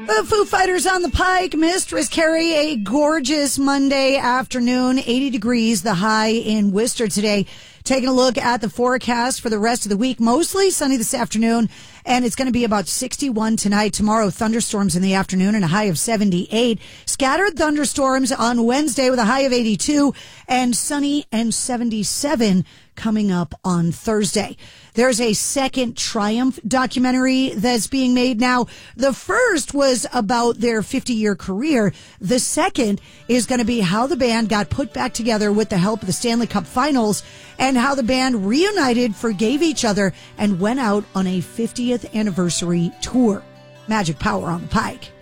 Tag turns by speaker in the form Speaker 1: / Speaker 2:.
Speaker 1: The Foo Fighters on the Pike. Mistress Carrie, a gorgeous Monday afternoon, 80 degrees, the high in Worcester today. Taking a look at the forecast for the rest of the week. Mostly sunny this afternoon, and it's going to be about 61 tonight. Tomorrow, thunderstorms in the afternoon and a high of 78. Scattered thunderstorms on Wednesday with a high of 82, and sunny and 77 coming up on Thursday. There's a second Triumph documentary that's being made now. The first was about their 50-year career. The second is going to be how the band got put back together with the help of the Stanley Cup Finals, and how the band reunited, forgave each other, and went out on a 50th anniversary tour. Magic Power on the Pike.